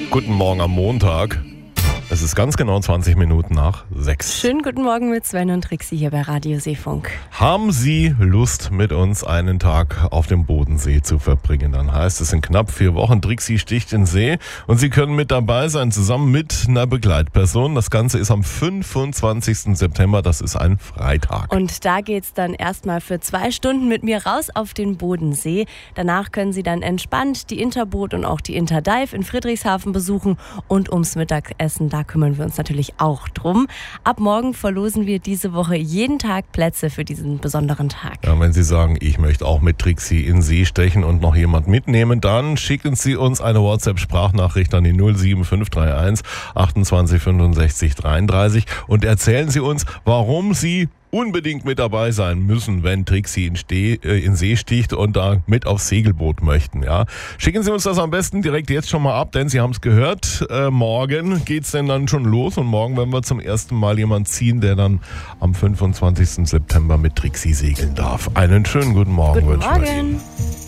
Guten Morgen am Montag. Es ist ganz genau 20 Minuten nach 6. Schönen guten Morgen mit Sven und Trixi hier bei Radio Seefunk. Haben Sie Lust, mit uns einen Tag auf dem Bodensee zu verbringen? Dann heißt es in knapp 4 Wochen, Trixi sticht in See und Sie können mit dabei sein, zusammen mit einer Begleitperson. Das Ganze ist am 25. September, das ist ein Freitag. Und da geht's dann erstmal für 2 Stunden mit mir raus auf den Bodensee. Danach können Sie dann entspannt die Interboot und auch die Interdive in Friedrichshafen besuchen und ums Mittagessen, da kümmern wir uns natürlich auch drum. Ab morgen verlosen wir diese Woche jeden Tag Plätze für diesen besonderen Tag. Ja, wenn Sie sagen, ich möchte auch mit Trixi in See stechen und noch jemand mitnehmen, dann schicken Sie uns eine WhatsApp-Sprachnachricht an die 07531 28 65 33 und erzählen Sie uns, warum Sie unbedingt mit dabei sein müssen, wenn Trixi in See sticht und da mit aufs Segelboot möchten. Ja. Schicken Sie uns das am besten direkt jetzt schon mal ab, denn Sie haben es gehört, morgen geht's denn dann schon los und morgen werden wir zum ersten Mal jemanden ziehen, der dann am 25. September mit Trixi segeln darf. Einen schönen guten Morgen. Guten Morgen.